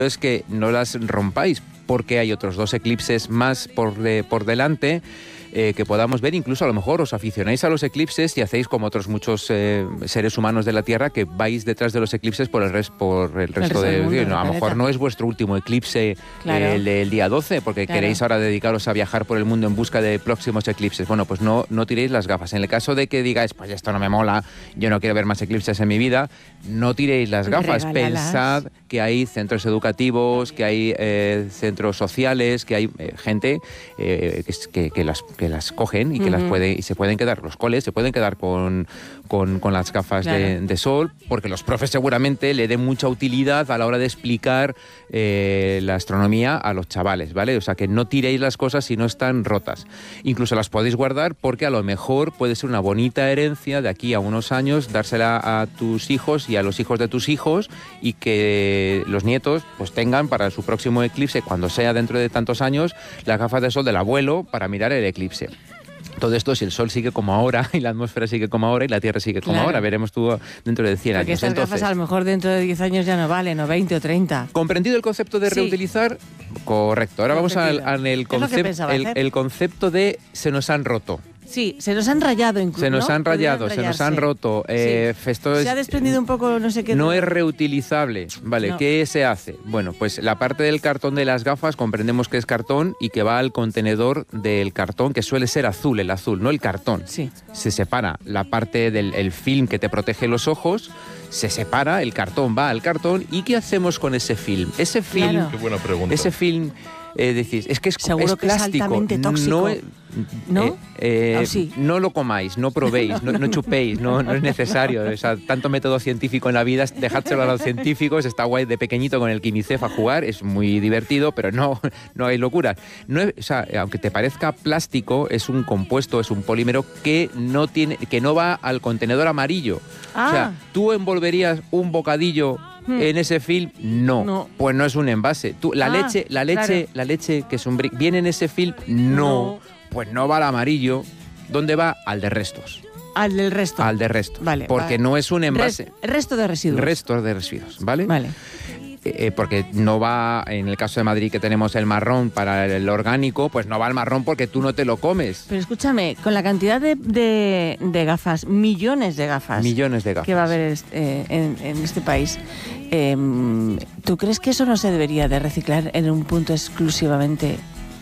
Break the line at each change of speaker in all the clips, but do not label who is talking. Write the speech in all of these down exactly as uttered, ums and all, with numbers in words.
es que no las rompáis, porque hay otros dos eclipses más por, de, por delante eh, que podamos ver. Incluso a lo mejor os aficionáis a los eclipses y hacéis como otros muchos eh, seres humanos de la Tierra, que vais detrás de los eclipses por el, res, por el resto del
mundo,
día. No, a lo
planeta.
mejor no es vuestro último eclipse,
claro.
eh, el, el día doce, porque
claro.
queréis ahora dedicaros a viajar por el mundo en busca de próximos eclipses. Bueno, pues no, no tiréis las gafas. En el caso de que digáis, pues esto no me mola, yo no quiero ver más eclipses en mi vida, no tiréis las gafas.
Regálalas.
Pensad que hay centros educativos, que hay eh, centros sociales, que hay eh, gente eh, que, que, que, las, que las cogen y que uh-huh. las puede, y se pueden quedar, los coles se pueden quedar con, con, con las gafas claro. de, de sol, porque los profes seguramente le den mucha utilidad a la hora de explicar eh, la astronomía a los chavales, ¿vale? O sea, que no tiréis las cosas si no están rotas. Incluso las podéis guardar, porque a lo mejor puede ser una bonita herencia de aquí a unos años, dársela a tus hijos y a los hijos de tus hijos, y que los nietos pues tengan para su próximo eclipse, cuando sea dentro de tantos años, las gafas de sol del abuelo para mirar el eclipse. Todo esto, si el Sol sigue como ahora, y la atmósfera sigue como ahora, y la Tierra sigue como claro. ahora, veremos tú dentro de cien
Porque
años.
estas
Entonces,
gafas a lo mejor dentro de diez años ya no valen, o veinte o treinta.
¿Comprendido el concepto de
sí.
reutilizar? Correcto. Ahora vamos al, al el, concep- el, el concepto de se nos han roto.
Sí, se nos han rayado incluso.
Se nos
¿no?
han rayado, se nos han roto. Eh,
sí.
esto es,
se ha desprendido un poco, no sé qué.
No es reutilizable. Vale,
no.
¿qué se hace? Bueno, pues la parte del cartón de las gafas comprendemos que es cartón y que va al contenedor del cartón, que suele ser azul, el azul, no el cartón.
Sí.
Se separa la parte del el film que te protege los ojos, se separa, el cartón va al cartón. ¿Y qué hacemos con ese film? Ese film,
claro.
Qué buena pregunta.
Ese film... Eh, decís, es que es,
Seguro
es
que
plástico,
es altamente tóxico.
no, es,
¿No?
Eh, eh,
¿O sí?
no lo comáis, no probéis, no, no chupéis, no, no es necesario. O sea, tanto método científico en la vida, dejádselo a los científicos. Está guay de pequeñito con el Quimicef a jugar, es muy divertido, pero no, no hay locuras. No es, o sea, aunque te parezca plástico, es un compuesto, es un polímero que no tiene, que no va al contenedor amarillo.
Ah.
O sea, tú envolverías un bocadillo en ese film, no.
no.
Pues no es un envase. Tú, la
ah,
leche, la leche,
claro.
la leche que es un brick, ¿viene en ese film? No.
no.
Pues no va al amarillo. ¿Dónde va? Al de restos.
Al del resto.
Al de restos.
Vale.
Porque
vale.
no es un envase.
Res, resto de residuos.
Restos de residuos, ¿vale?
Vale.
Eh, porque no va, en el caso de Madrid que tenemos el marrón para el orgánico, pues no va al marrón porque tú no te lo comes.
Pero escúchame, con la cantidad de, de, de gafas, millones de gafas,
millones de gafas
que va a haber eh, en, en este país, eh, ¿tú crees que eso no se debería de reciclar en un punto exclusivamente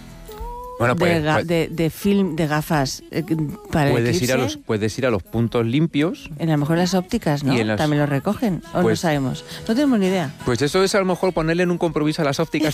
bueno, pues,
de, ga,
pues,
de, de film de gafas eh, para
puedes
el
ir a los Puedes ir a los puntos limpios.
En a lo mejor las ópticas, ¿no?
Las,
también lo recogen, o
pues,
no sabemos. No tenemos ni idea.
Pues eso es a lo mejor ponerle en un compromiso a las ópticas.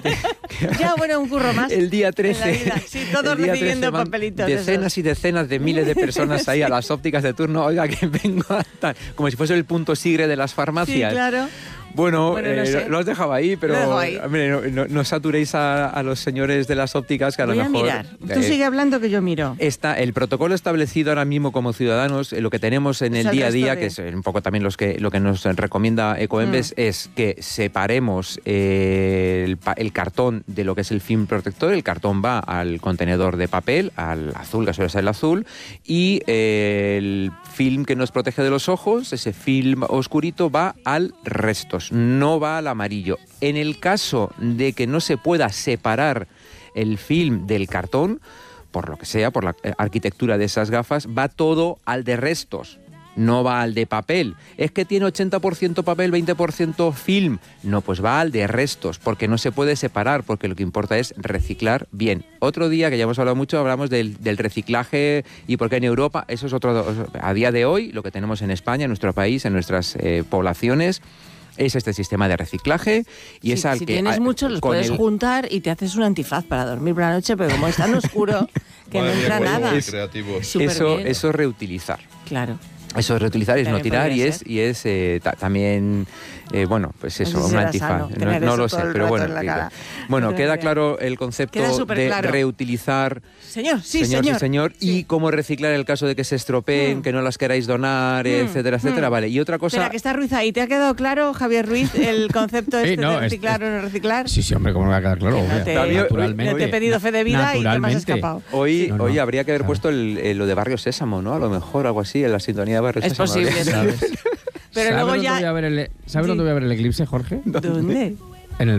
Ya, bueno, un curro más.
El día trece.
Sí, todos recibiendo papelitos.
Decenas
esos.
y decenas de miles de personas ahí sí. a las ópticas de turno. Oiga, que vengo a tal. Como si fuese el punto sigre de las farmacias.
Sí, claro.
Bueno,
bueno no
eh,
sé.
lo has dejado ahí, pero
ahí.
Hombre, no, no, no saturéis a, a los señores de las ópticas, que a
Voy
lo mejor...
a mirar. Tú
eh,
sigue hablando que yo miro.
Está el protocolo establecido ahora mismo como ciudadanos, eh, lo que tenemos en
es
el día a día,
de...
que es un poco también los que, lo que nos recomienda Ecoembes, mm. es que separemos eh, el, el cartón de lo que es el film protector. El cartón va al contenedor de papel, al azul, que suele ser el azul, y eh, el film que nos protege de los ojos, ese film oscurito, va al restos, no va al amarillo. En el caso de que no se pueda separar el film del cartón, por lo que sea, por la arquitectura de esas gafas, va todo al de restos, no va al de papel. Es que tiene ochenta por ciento papel, veinte por ciento film. No, pues va al de restos, porque no se puede separar, porque lo que importa es reciclar bien. Otro día, que ya hemos hablado mucho, hablamos del, del reciclaje y por qué en Europa. Eso es otro... A día de hoy, lo que tenemos en España, en nuestro país, en nuestras eh, poblaciones, es este sistema de reciclaje y
sí,
es al
si
que...
Si tienes muchos, los puedes el... juntar y te haces un antifaz para dormir por la noche, pero como es tan oscuro que
Madre
no entra
mía,
nada.
Es,
eso, eso es reutilizar.
Claro.
Eso es reutilizar, es
También
no tirar y es,
ser.
y es eh, ta, también, eh, bueno, pues eso,
no sé si
un antifaz.
No,
no lo sé, pero bueno. Bueno, queda claro el concepto de
claro.
reutilizar.
Señor, sí,
señor.
señor.
Sí, señor.
Sí.
Y cómo reciclar en el caso de que se estropeen, mm. que no las queráis donar, mm. etcétera, etcétera. Mm. Vale, y otra cosa...
Espera, que está Ruiz ahí. ¿Te ha quedado claro, Javier Ruiz, el concepto este sí, no, de reciclar es, o no reciclar?
Sí, sí, hombre, ¿cómo no va a quedar claro?
No te,
naturalmente.
No te he pedido fe de vida y te me has escapado.
Hoy,
no, no.
hoy habría que haber claro. puesto el, el, lo de Barrio Sésamo, ¿no? A lo mejor, algo así, en la sintonía de Barrio
es
Sésamo.
Es posible.
¿Sabes?
Pero
¿Sabes
luego
dónde
ya...
voy a ver el, ¿Sabes sí. dónde voy a ver el eclipse, Jorge?
¿Dónde?